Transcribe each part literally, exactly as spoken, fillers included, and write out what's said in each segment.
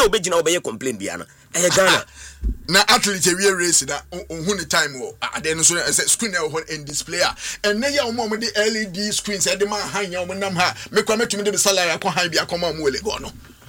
obejina obeye complain bia no eh Ghana na athlete we race that who the time wo ade no so screen e ho in display and na ya omo mo the L E D screens e de man han ya omo nam ha me kwa metumi de salary akọ han bia akọ ma mo le go no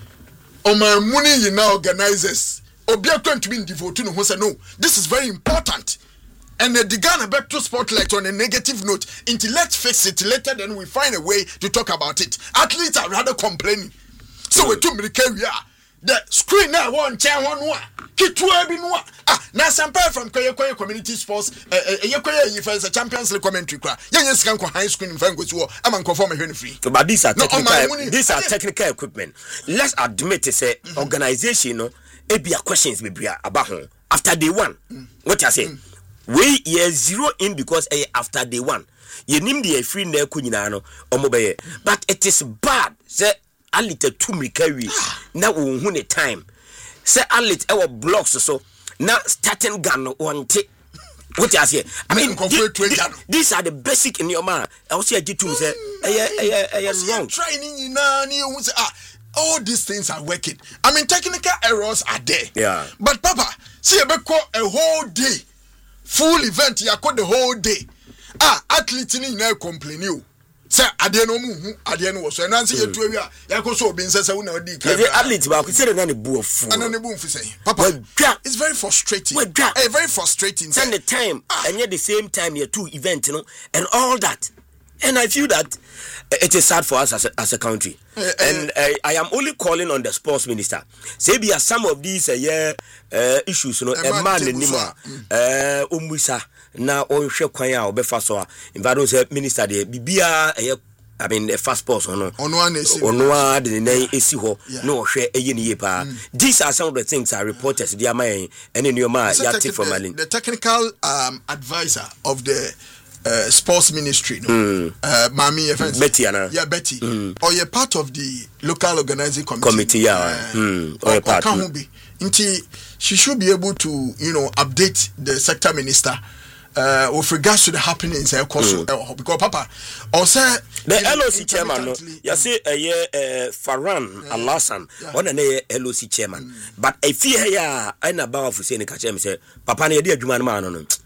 o ma muni yi na organizers obi akọ ntumi devote no ho say no this is very important. And uh, the Ghana back to spotlight on a negative note. Until let's fix it later, then we find a way to talk about it. Athletes are rather complaining. So mm. we took me the the screen now one chair one one. Kitwa bi no. Ah, na sample from Koye Koye Community Sports. Eh eh Koye yi fans Champions League commentary kra. Yen yen scan ko high screen fan go to am an conform me free. So but these are technical no, these are technical equipment. Let's admit it say mm-hmm. organization no e be questions be bria about hon after day one. Mm. What you say? Mm. We ye zero in because eh, after day one ye nim the free na ku nyina no omobeye but it is bad say alite two mikawi na wo hu ne time say alite e wo blocks so na starting gun no wonte what you say I mean th- th- these are the basic in your man I was say agitum say eh eh eh wrong training nyina ni hu say ah all these things are working. I mean technical errors are there, yeah, but papa see e be call a whole day full event ya ko the whole day ah athlete ni na complain you say ade no mu hu ade no wo so na say yetu awi a ya ko so obi nsese wo na odi ka the athlete ba ko say na ne bu ofu ana ne bu mfi say papa it's very frustrating eh very frustrating send the time and yet the same time here two event you know and all that and I feel that uh, it is sad for us as a, as a country. Uh, and uh, I am only calling on the sports minister. Say be some of these uh, yeah, uh, issues, you know, a man in Nima, uh, Umusa, now on Shekwaya or Befasoa, in Vados minister, the Bibia, I mean, a fast sports or no, on one is on one, the name is no share a year. These are some of the things I reported to the Amay and in your mind, the technical um, advisor of the Uh, sports ministry no mm. uh, Mami Evans Betty Anna. Yeah Betty mm. or you're part of the local organizing committee committee yeah uh, mm. or, or, part or can be until she should be able to you know update the sector minister uh, with regards to the happenings uh, mm. uh, because papa also the L O C chairman no you say a year uh, Faran uh, Alasan one an L O C chairman mm. but I fear ya and about for saying ka say papa na dey adwuma no no no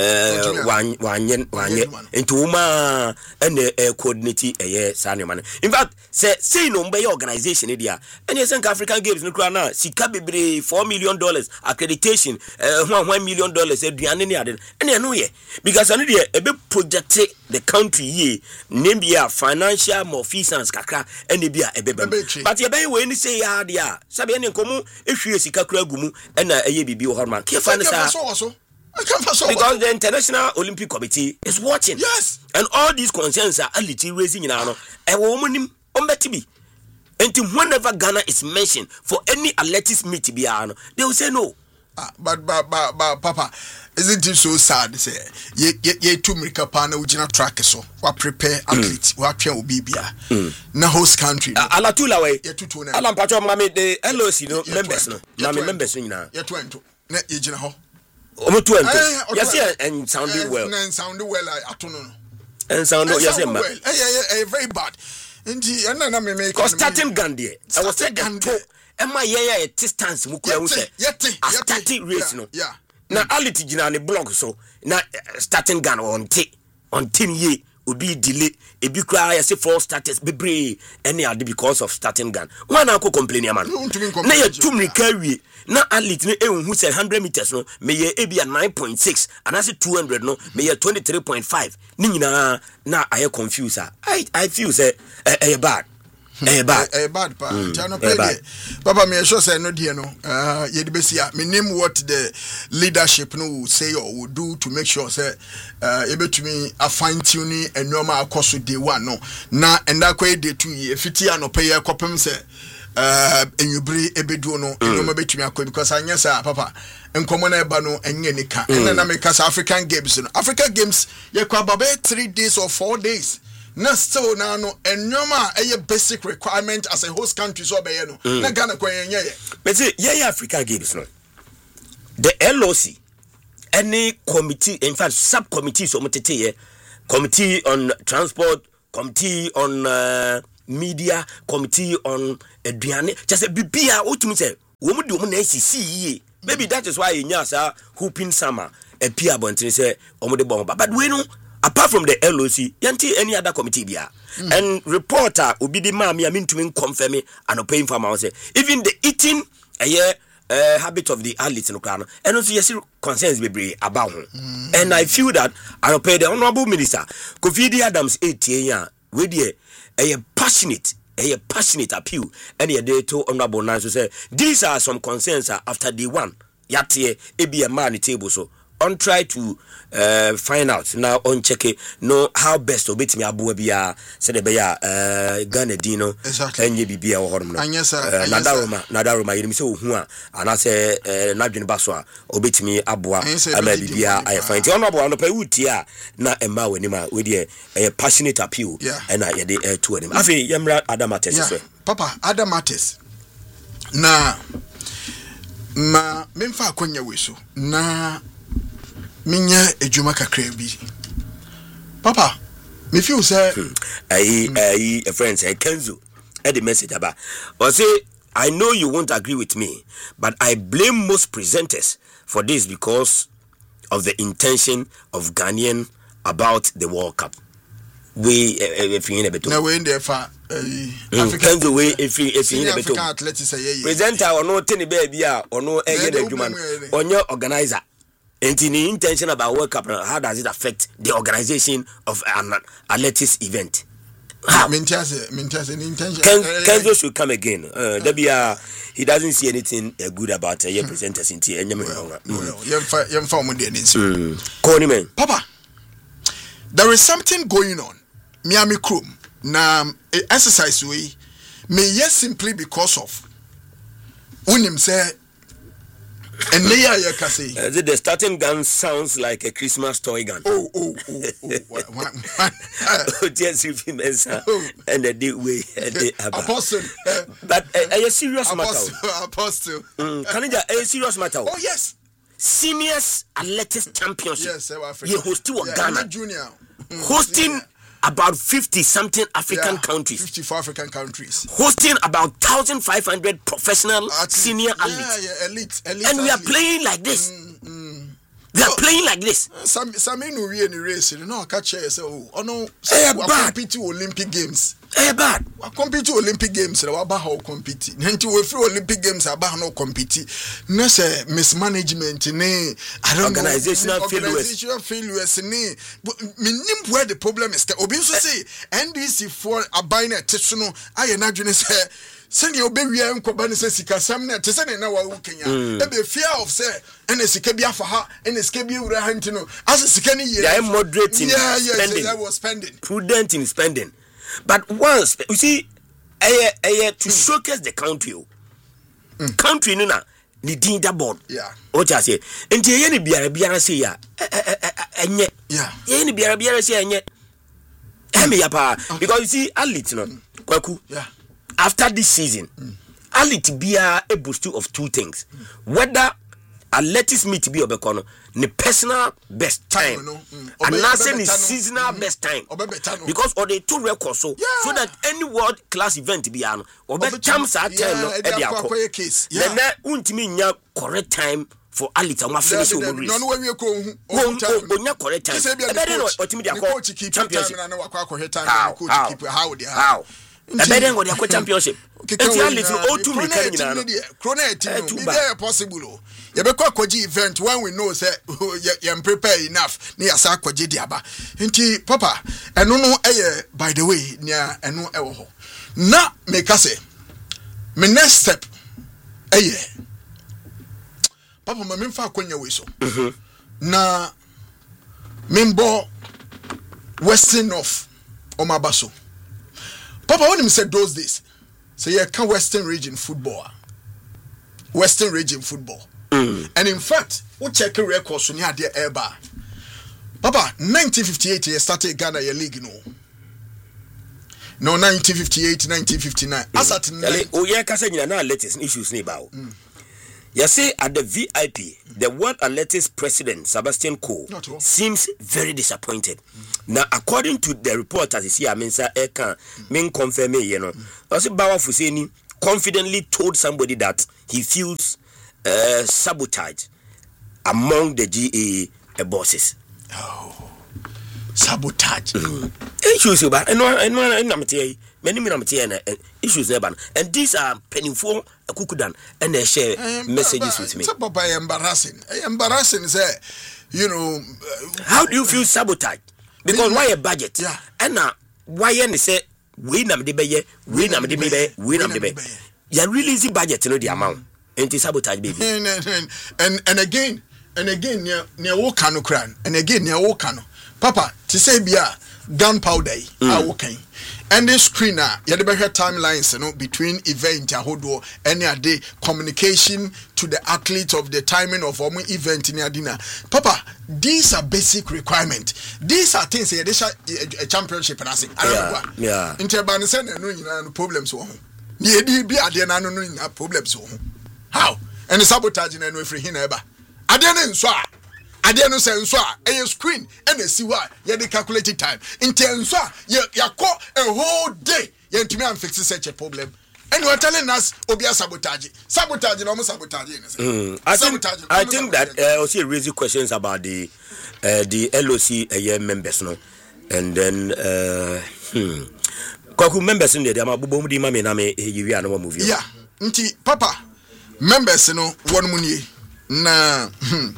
eh wan wan wan into uma and uh, coordinate eh sane man in fact say say no be organization dia and yes African Games no kra na sika bebre four million dollars accreditation eh one million dollars aduane ne ade and no ye because anu dia e be project the country ye name bia financial malfeasance kakra and e bia e be but ye be we ni say ya dia sabe ne komu ehwie sika kra gumu and na eye bibi horman ke fa ne sa because the International Olympic Committee is watching. Yes. And all these concerns are already raising in our and woman on T V. And whenever Ghana is mentioned for any athletics meet, they will say no. Ah, but, but, but, but, Papa, isn't it so sad? Say, ye, ye, ye, two America partner, which na track so, we prepare athletes, we train Obibia. Na host country. Ala tula way. Ye two two na. Ala mpacho mami the L O C no members no. Mami members no na. Ye two ento. Ne ye jina ho. Omo two ento. Yes yeah, and sounding well. And sounding well I atono no. And sound yes yeah. Eh eh very bad. Nti and na me make. Cause starting Gandhi. I was saying Gandhi. Emma yeah yeah distance mu kura wo say. Starting race no. Yeah. Na aliti jina ne blog so na starting gun on t on ten ye obi delay ebi kura ya say four starters bebre any ade because of starting gun one akọ complain ya man na ya tumrika wie na alit ne ehun say one hundred meters no me ye ebi nine point six and I say two hundred no me ye twenty-three point five ni nyina na I confuse I I feel say eh bad eh bad eh bad pa chano pele papa me sure say no die no uh ye de besia me name what the leadership no will say or will do to make sure say uh e betumi a fine tuning and normal akoso day one no na enda kwa day two ye fiti anope ye kopem say uh enyubri ebedu no normal betumi akọ because anya say papa enkomo na eba no enye nika and na make us African Games no African Games ye kwa babe three days or four days. Na still na no enyoma eye basic requirement as a host country so be no na Ghana kwa yenye ye but say ye Africa Games no the L O C any committee in fact subcommittees so mutete ye committee on transport committee on uh, media committee on aduane just say bibia otumi say wo mu di wo na sisi yie maybe that is why you nya sa hooping summer a pia bontin say omo de bon but we no apart from the L O C yanti any other committee bia mm. and reporter obi di ma me amintumi confirm me and paying for my say even the eating a year uh, habit of the athletes no kan and also yes concerns be about mm. and I feel that I pay the honorable minister Kofi Adams eighteen ya we dey a passionate a passionate appeal and ye dey to honorable Nanso say these are some concerns after day one yate e be a man table so on try to uh, find out now on check it know how best to beat me abu bia said the beya uh Ghana dino enye bibia wo hono nadaroma nadaroma yiri se ohu a ana se nadwene baso a obetimi aboa ama bibia I find on abo no pay wuti a na emma wani ma we dey a passionate appeal and na ye dey to them afi yemra Adamates so papa Adamates na ma memfa akonya we so na minya ejuma kakra bi papa me feel say ai ai a friend say Kenzo at the message about or say I know you won't agree with me but I blame most presenters for this because of the intention of Ghanaian about the World Cup we if you in a bit now we in there for African the way if you if you in a bit presenter or no tiny baby or no eye na adwuma on your organizer. And the intention about World Cup, how does it affect the organization of an athletics event? Kenzo should come again. Uh, w, uh, he doesn't see anything uh, good about uh, your presenters in T. Papa, there is something going on. Miami Chrome. Now, exercise way may yes simply because of Unim say. And they are your kasi. The starting gun sounds like a Christmas toy gun. Oh, oh, oh, oh. Just if you mention and the day way the apostle. But a serious matter. Apostle. Can it a serious matter? Oh yes. Seniors athletics championship. Yes, you hosting yeah, Ghana. Junior. Hosting yeah. about fifty something African yeah, countries. fifty-four African countries. Hosting about one thousand five hundred professional Athlete. senior yeah, athletes. Yeah, elite, elite. And we are athlete. playing like this. Mm, mm. We are playing like this. Some some no we in the race. You know, catch you say, oh no, hey, we compete to Olympic Games. Hey, bad. We compete to Olympic Games. We about how compete. Until we free Olympic Games, about no compete. No say mismanagement. Ne, I don't organizational know. failures. Organizational failures. Ne, minim where the problem is. Obi so say N D C for a biner tesuno. I na dwene say. Send your baby and Kobani says, Sikasam, to send an hour Kenya. There be fear of say, and a Sikabia for her, and a Skabia Rahantino. As a Sikani, they are moderating. Yeah, yes, I was spending. Prudent in spending. But once, you see, I, I, to mm. showcase the country, mm. country, no, the dinner board. Yeah. What I say, and the any Biara Biara say, yeah, and yet, yeah, any Biara Biara say, and yet, because you see, I'll let you know, Kwaku, yeah. After this season, mm. Alit be a boost of two things. Mm. Whether athletics meet be obekono, the personal best time, no? mm. and not saying the seasonal mm-hmm. best time. Because or they two records so, yeah. so that any world class event be an or the champs are ten no at case. Then that won't mean ya correct time for Alit and finish over race. No way we go on on correct time. Championship. How how a better what your championship. It's only to all two million. Chronating, be there possible. You be kwaji event when we know say you am prepare enough near Sakwaji Diaba. Inti Papa, and no no eh by the way near and no ewo. Na make us say my next step eh Papa, my memfa akonya we so. Na membo Western of Omabaso. Papa, when him said those days, say so yeah, can Western region football, Western region football, mm. and in fact, we check the records on your dear Eba. Papa, nineteen fifty-eight, he started Ghana your league, no. No, nineteen fifty-eight, nineteen fifty-nine. Mm. As at nineteen oh yeah, cause you know latest issues about. You see, at the V I P, the World Athletics President, Sebastian Coe, seems very disappointed. Mm. Now, according to the report, as you see, I mean, sir, I can mean confirm, you know, I say, Bawa Fuseni, confidently told somebody that he feels uh, sabotage among the G A A bosses. Oh, sabotage. Issues about and and many many issues there, and these are painful. Kukudan and they share messages with me. It's Papa embarrassing. Embarrassing is uh, you know. Uh, How do you feel sabotage? Because why a budget? Yeah. And now why any say we nam de beye, we nam de beye, we nam de beye. You release budget to know the amount. And it's sabotage, baby. And and and, and again and again near near Wokano cran and again near Wokano. Papa, to say bia gunpowder, I walking. And the screener, you had better timelines, you know, between event ahodo any day communication to the athletes of the timing of our event in your dinner. Papa, these are basic requirements. These are things that they a championship and I say, yeah, yeah. Interbanisen and no problems. Near D B are there no problems. How? And the sabotaging and free him ever. I didn't so. I didn't say so. A screen and a see why you the calculated time. In ten so you you call a whole day. You to me and fix such a problem. And you are telling us Obia sabotage. Sabotage and almost sabotage. Mm. I think I think that uh, also raising questions about the uh, the L O C uh, members, no, and then uh, hmm. Kwaku members in there, I'm a boom di mame na me you are no movie. Yeah, nti Papa members no one money na. Hmm.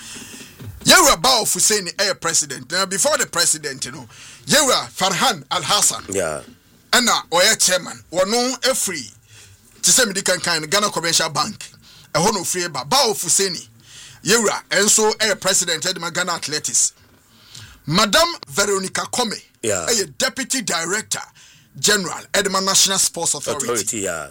Yewra Bao Hussein air president. Now before the president, you know, Yewra Farhan Al Hassan. Yeah. And now Oya chairman. One no a free. To say me can kind Ghana Commercial Bank. A hono free ba Bao Hussein. Yewra and so air president Edma Ghana Athletics. Madam Veronica Kome. Yeah. A deputy director general Edma National Sports Authority. Authority, yeah.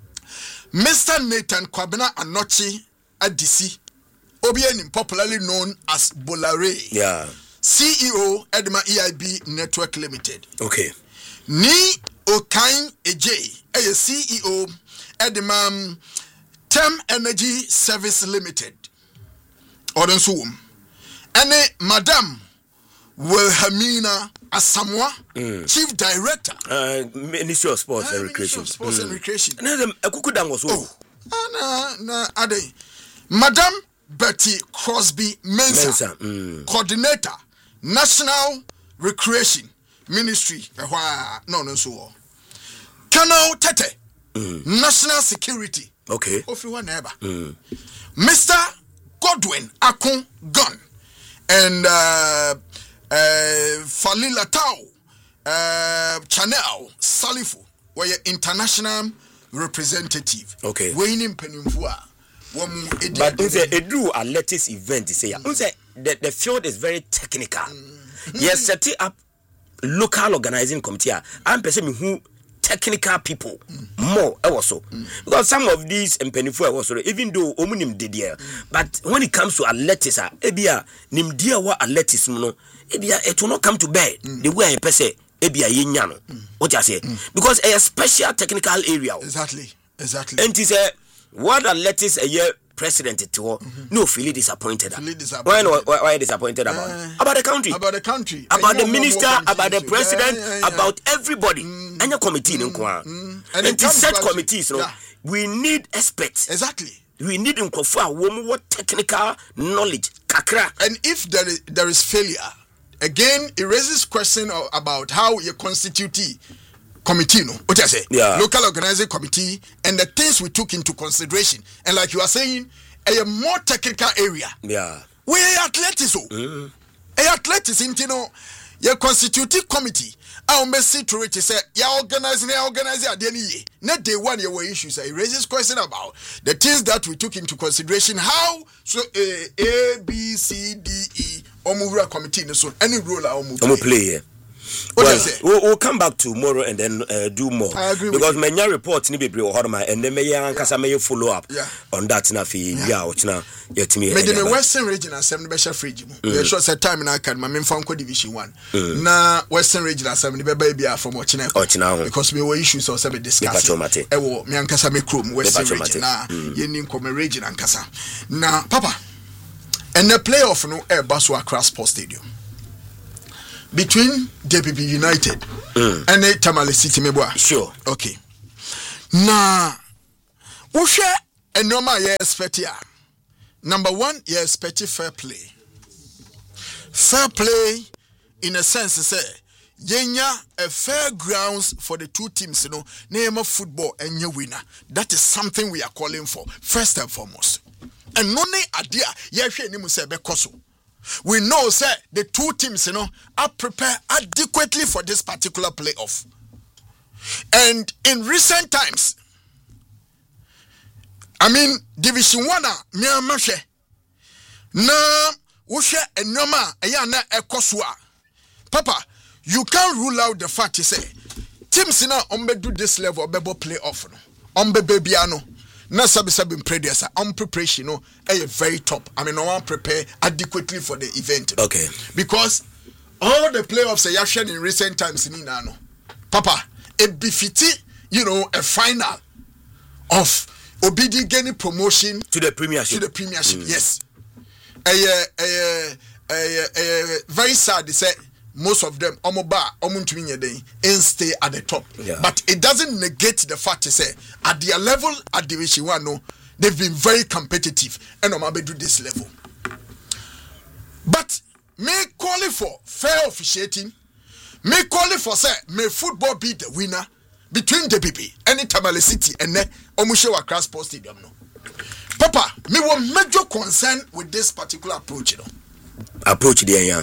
Mister Nathan Kwabena Anochi Adisi. Obianim, popularly known as Bolare. Yeah. C E O Edma E I B Network Limited. Okay. Ni Okain Eje, a C E O Edma Tem Energy Service Limited. Odensum. Ane Madam Wilhelmina Asamoah, mm. Chief Director. Uh, Ministry of Sports uh, and Recreation. Ministry of Sports mm. and Recreation. And then a Kukudang was oh. Ah, na na ade. Madam Betty Crosby Mensa, Mensa mm. Coordinator, National Recreation Ministry. No, no, so. Colonel Tete, mm. National Security. Okay. Of you ever. Mm. Mister Godwin Akon Gun and uh, uh, Falila Tau uh, Chanel Salifu were international representative. Okay. Waining Penimfua. But it's a do a latest event. Say, mm. the the field is very technical. Mm. Yes, setting up local organizing committee. I'm perceiving who technical people mm. more also mm. because some of these empenifo also even though omunim did here, mm. but when it comes to athletics, ebia nim dia wa athletics no ebia it will not come to bear mm. the way I per se ebia yenya no. What you say? Mm. Because a special technical area. Exactly, exactly. And it's a what athletics a year president to mm-hmm. no feel disappointed. Feel disappointed. Why no why, why disappointed about uh, about the country? About the country. About the minister, about the president, yeah, yeah, yeah. about everybody. Mm. And your committee mm. mm. mm. and, and to set committees, no, yeah. we need experts. Exactly. We need in Kofa what technical knowledge. Kakra. And if there is there is failure, again it raises question of, about how you constitute committee, no, what I say, yeah. local organizing committee, and the things we took into consideration, and like you are saying, a more technical area. Yeah, we are athletics, oh, mm. a athletics, you know, your constitutive committee. I'll message to it. Say, yeah, organizing, yeah, organizing. At the end, not day one, your issues. It raises question about the things that we took into consideration. How so? A, A, B, C, D, E. Omuvra committee. So any role I will play. What well, say? We'll, we'll come back tomorrow and then uh, do more. I agree because with many reports need to be and then may yeah. may follow up yeah. on that. Na fi yeah, which na yet me. Made the Western region and seven special free. We short set time in I can my main Fanco division one. Mm. Na Western region and seven baby from watching because we were issues or seven discussing. Ewo me ankasa me chrome Western region na yenim come region ankasa. Na papa and the playoff no e baso Accra Sports Stadium. Between D P P United mm. and Tamale City Meboa. Sure. Okay. na wohwe enoma ye expect ya. Number one, you expect fair play. Fair play in a sense say yenya a fair grounds for the two teams, you know, name of football and your winner. That is something we are calling for first and foremost. And no idea yehwe ni mu say bekoso. We know say the two teams, you know, are prepared adequately for this particular playoff. And in recent times, I mean, Division One, me amashe na wohwe enoma eya na ekoswa. Papa, you can't rule out the fact you say teams na ombe do this level obebo playoff no. Ombe bebiano na sabi sabi predecessor on preparation no e very top. I mean, no one prepare adequately for the event. Okay. Because all the playoffs they have shown in recent times in no. Papa, it befiti, you know, a final of Obidi getting promotion to the premiership. To the premiership, mm. Yes. Uh, uh, uh, uh, very sad. They say most of them omoba omuntumi day and stay at the top. Yeah. But it doesn't negate the fact to say at their level at Division One, no, they've been very competitive and omabe do this level. But may call it for fair officiating. May call it for say may football be the winner between the P P and Tamale City and then Omushewa Cross Sports Stadium. No, Papa, me one major concern with this particular approach. You know, approach there, yeah.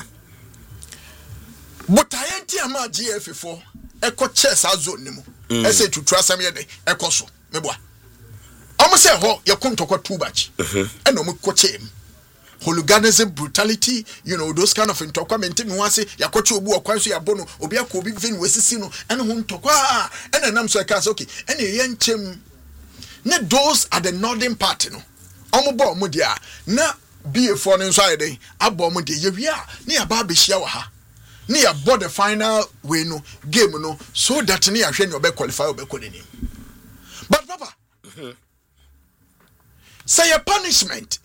But I ain't here my G F four. Echo chess as zone nimo. I say to trust me day. Echo so me boy. Almost say ho you come to too much. And no me coach him. Hooliganism, brutality, you know, those kind of intoquament. Me want say ya coach obu okwan so ya bono obi akobi vin wesisi no and ho ntokwa and nam so cast okay and yen chem na those are the northern part no omo bo omo dia na B A four no so ayede abo omo dia ye wi a na ya ba be hia wa ha na ya board the final way no game no so that na ya hwe ne obe qualify obe kodeni. But papa mm-hmm. Say a punishment.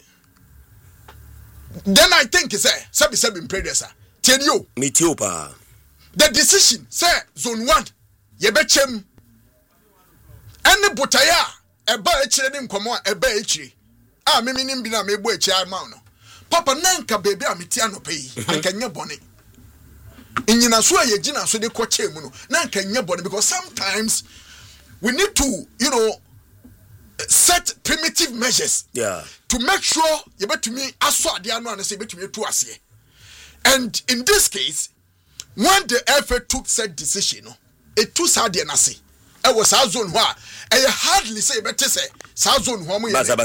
Then I think say sabi sabi predecessor tell you Metiopa the decision say zone one ye be chem any botaya eba echire ni nkomo eba echire ah me nim bi na me bo echire ma no papa nanka baby ameti anopa yi anka nya bone inyina so ye gina so de ko chem no nanka nya bone because sometimes we need to, you know, set primitive measures, yeah, to make sure you bet to me aso ade anu and say bet to me to ase. And in this case, when the F A took said decision, no, it took sad and say, it was our zone where I hardly say better say South zone who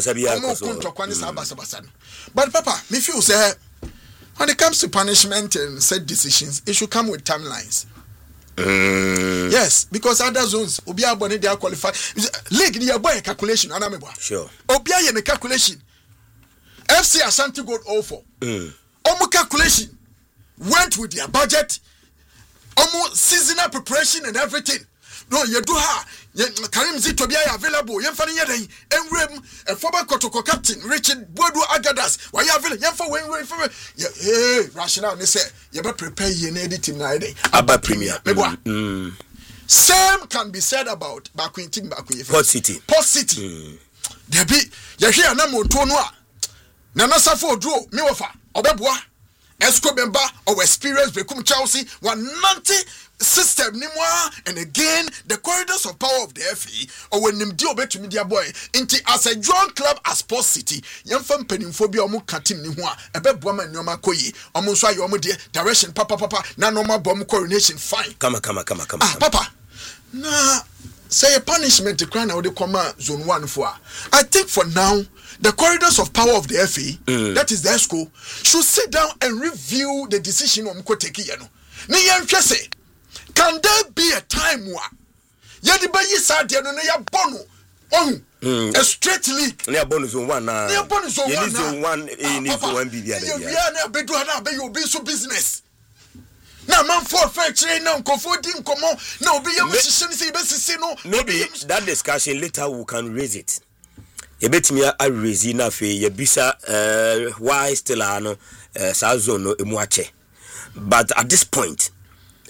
but Papa, me feel say when it comes to punishment and said decisions, it should come with timelines. Mm. Yes, because other zones obia bone they are qualified league they are boy calculation anamebo sure obia ye calculation F C Ashanti Gold oh four mm. Omo calculation went with their budget, omo seasonal preparation and everything. No, you do ha Karim Zito be available yemfa ne yeden enwrem a former Kotoko captain Richard Bodu Agadas why available yemfa when when for hey rational ne say you be prepare ye na editing na yeden aba premier meboa. Mm. Same can be said about Bakwin team Bakwin Port City Port City mm. There be ye hwe anamoto no a na na safo dro me wofa obeboa Esco member or experience become Chelsea one ninety system nimwa and again the corridors of power of the F A or when him deal bet to media boy into as a joint club as Port City young fan penimphobia omu katim ni ho a ebe boama nyoma koyi omu so ayo omu de direction papa papa na normal bomb coronation fine kama kama kama kama ah papa na say a punishment to cry now they come zone one for I think for now the corridors of power of the F A, mm. that is the ESCO, should sit down and review the decision of Mkoteki. Ni yanhwe say, can there be a time where yadi ba yi sa de no na ya bono oh a straight league na ya bono zone one na ya bono zone one na zone one e ni zone one bibia ya ya na be do na be you be so business na man for fair trade na nkofo di nkomo na obi ya musisi ni say be sisi no maybe that discussion later we can raise it. Yebetimi a raise na fe yebisa uh, why still ano uh, sa zone no emu ache. But at this point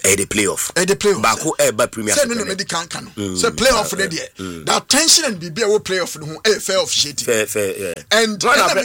eh the playoff eh the playoff baako eh ba premier say no no me di kan kan no say playoff dey there that tension and be be we playoff no eh fair officiating fair fair yeah and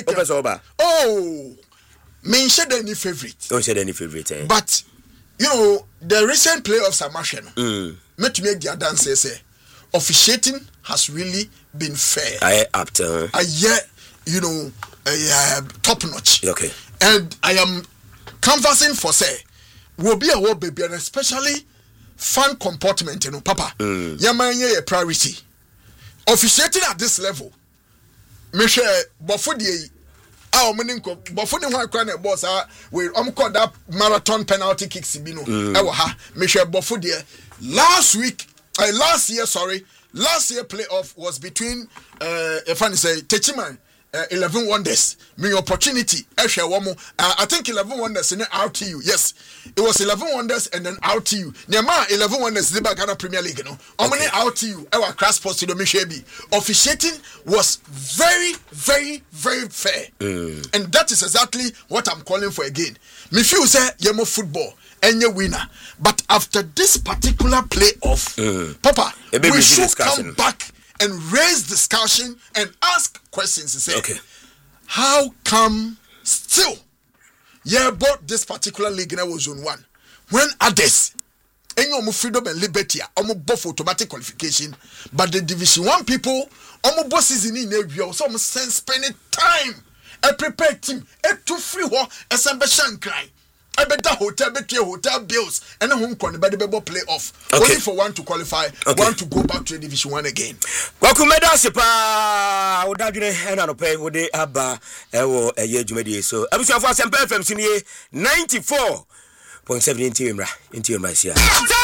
oh me share any favorite don't share any favorite eh but you know the recent playoffs are mashing mm me to make the dance say officiating has really been fair. I apt uh, I yeah, you know, uh, top notch. Okay. And I am canvassing for say will be a war baby and especially fan comportment, you know, Papa. Mm. Yamanye a priority. Officiating at this level. Me share bofudi our meaning bofudi one crown boss ah we um call that marathon penalty kicks bino. Ewa ha me share bofudi last week uh, last year sorry last year playoff was between uh if I say Techiman uh, eleven Wonders me opportunity ehwe wo mo uh, I think eleven Wonders in R T U yes it was eleven Wonders and then R T U nema eleven Wonders the Ghana Premier League no omni R T U ewa crash post do me share bi officiating was very very very fair mm. and that is exactly what I'm calling for again me feel say yemo football any winner but after this particular playoff mm. Papa we should discussion. Come back and raise discussion and ask questions and say okay how come still yeah bought this particular league in our zone one when others any of freedom and liberty almost both automatic qualification but the division one people almost bosses in in so almost spending time a prepare team a to free war a sambashan cry I better hotel, better hotel bills, and a home corner, but the bubble play off. Okay. Only for one to qualify, okay. One to go back to the division one again. Wakumeda Sipa, would have been an pay with the Abba, Ewo, a year to so I was your first and perfect ninety-four point seven in Timra, in Timra.